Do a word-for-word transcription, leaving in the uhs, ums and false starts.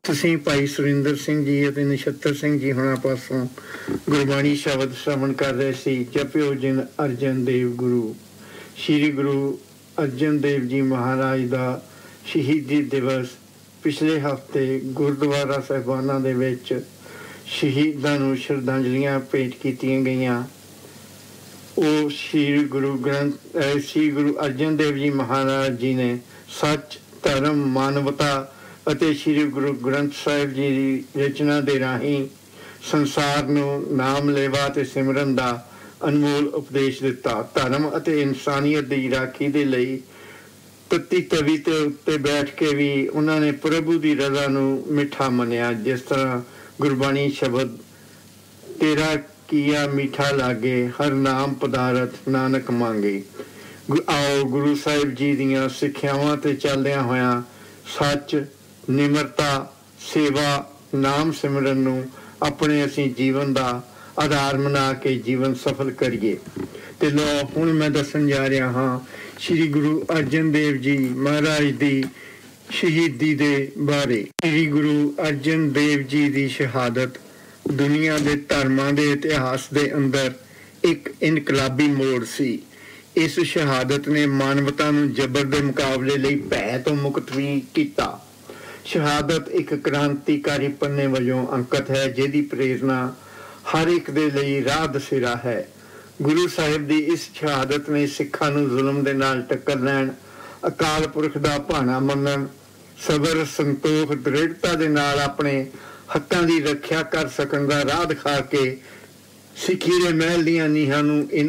ਤੁਸੀਂ ਭਾਈ ਸੁਰਿੰਦਰ ਸਿੰਘ ਜੀ ਅਤੇ ਨਛੱਤਰ ਸਿੰਘ ਜੀ ਹੁਣਾਂ ਪਾਸੋਂ ਗੁਰਬਾਣੀ ਸ਼ਬਦ ਸ਼ਰਵਣ ਕਰ ਰਹੇ ਸੀ। ਜਪਿਓ ਜਿਨ ਅਰਜਨ ਦੇਵ ਗੁਰੂ। ਸ਼੍ਰੀ ਗੁਰੂ ਅਰਜਨ ਦੇਵ ਜੀ ਮਹਾਰਾਜ ਦਾ ਸ਼ਹੀਦੀ ਦਿਵਸ ਪਿਛਲੇ ਹਫ਼ਤੇ ਗੁਰਦੁਆਰਾ ਸਾਹਿਬਾਨਾਂ ਦੇ ਵਿੱਚ ਸ਼ਹੀਦਾਂ ਨੂੰ ਸ਼ਰਧਾਂਜਲੀਆਂ ਭੇਟ ਕੀਤੀਆਂ ਗਈਆਂ। ਉਹ ਸ਼੍ਰੀ ਗੁਰੂ ਗ੍ਰੰਥ ਸ਼੍ਰੀ ਗੁਰੂ ਅਰਜਨ ਦੇਵ ਜੀ ਮਹਾਰਾਜ ਜੀ ਨੇ ਸੱਚ, ਧਰਮ, ਮਾਨਵਤਾ ਅਤੇ ਸ਼੍ਰੀ ਗੁਰੂ ਗ੍ਰੰਥ ਸਾਹਿਬ ਜੀ ਦੀ ਰਚਨਾ ਦੇ ਰਾਹੀਂ ਸੰਸਾਰ ਨੂੰ ਨਾਮ ਲੇਵਾ ਅਤੇ ਸਿਮਰਨ ਦਾ ਅਨਮੋਲ ਉਪਦੇਸ਼ ਦਿੱਤਾ। ਧਰਮ ਅਤੇ ਇਨਸਾਨੀਅਤ ਦੀ ਰਾਖੀ ਦੇ ਲਈ ਤੱਤੀ ਤਵੀ ਤੇ ਉੱਤੇ ਬੈਠ ਕੇ ਵੀ ਉਹਨਾਂ ਨੇ ਪ੍ਰਭੂ ਦੀ ਰਜ਼ਾ ਨੂੰ ਮਿੱਠਾ ਮੰਨਿਆ। ਜਿਸ ਤਰ੍ਹਾਂ ਗੁਰਬਾਣੀ ਸ਼ਬਦ ਤੇਰਾ ਕੀਆ ਮਿੱਠਾ ਲਾਗੇ, ਹਰ ਨਾਮ ਪਦਾਰਥ ਨਾਨਕ ਮੰਗੇ। ਆਓ ਗੁਰੂ ਸਾਹਿਬ ਜੀ ਦੀਆਂ ਸਿੱਖਿਆਵਾਂ ਤੇ ਚੱਲਦਿਆਂ ਹੋਇਆਂ ਸੱਚ, ਨਿਮਰਤਾ, ਸੇਵਾ, ਨਾਮ ਸਿਮਰਨ ਨੂੰ ਆਪਣੇ ਅਸੀਂ ਜੀਵਨ ਦਾ ਆਧਾਰ ਬਣਾ ਕੇ ਜੀਵਨ ਸਫਲ ਕਰੀਏ। ਤੇ ਲੋ ਹੁਣ ਮੈਂ ਦੱਸਣ ਜਾ ਰਿਹਾ ਹਾਂ ਸ਼੍ਰੀ ਗੁਰੂ ਅਰਜਨ ਦੇਵ ਜੀ ਮਹਾਰਾਜ ਦੀ ਸ਼ਹੀਦੀ ਦੇ ਬਾਰੇ। ਸ਼੍ਰੀ ਗੁਰੂ ਅਰਜਨ ਦੇਵ ਜੀ ਦੀ ਸ਼ਹਾਦਤ ਦੁਨੀਆ ਦੇ ਧਰਮਾਂ ਦੇ ਇਤਿਹਾਸ ਦੇ ਅੰਦਰ ਇੱਕ ਇਨਕਲਾਬੀ ਮੋੜ ਸੀ। ਇਸ ਸ਼ਹਾਦਤ ਨੇ ਮਾਨਵਤਾ ਨੂੰ ਜ਼ਬਰ ਦੇ ਮੁਕਾਬਲੇ ਲਈ ਭੈ ਤੋਂ ਮੁਕਤ ਵੀ ਕੀਤਾ। ਸ਼ਹਾਦਤ ਇੱਕ ਕ੍ਰਾਂਤੀਕਾਰੀ ਪੰਨੇ ਵਜੋਂ ਅੰਕਿਤ ਹੈ, ਜਿਹਦੀ ਪ੍ਰੇਰਨਾ ਹਰ ਇੱਕ ਦੇ ਲਈ ਰਾਹ ਦਸੇਰਾ ਹੈ। ਗੁਰੂ ਸਾਹਿਬ ਦੀ ਇਸ ਸ਼ਹਾਦਤ ਨੇ ਸਿੱਖਾਂ ਨੂੰ ਜ਼ੁਲਮ ਦੇ ਨਾਲ ਟੱਕਰ ਲੈਣ, ਅਕਾਲ ਪੁਰਖ ਦਾ ਭਾਣਾ ਮੰਨਣ, ਸਬਰ, ਸੰਤੋਖ, ਦ੍ਰਿੜਤਾ ਦੇ ਨਾਲ ਆਪਣੇ ਹੱਕਾਂ ਦੀ ਰੱਖਿਆ ਕਰ ਸਕਣ ਦਾ ਰਾਹ ਦਿਖਾ ਕੇ ਸਿੱਖੀ ਦੇ ਮਹਿਲ ਦੀਆਂ ਨੀਹਾਂ ਨੂੰ